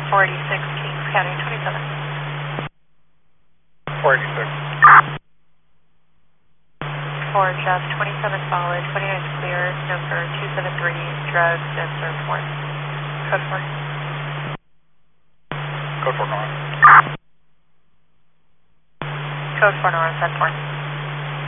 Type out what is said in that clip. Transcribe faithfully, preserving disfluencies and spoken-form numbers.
four eighty-six, Kings County, twenty-seven. four eighty-six. For Jeff, twenty-seven solid, twenty-nine clear, number two seven three, drugs and serve four. Code four. Code four, Nora. Code four, Nora, set four.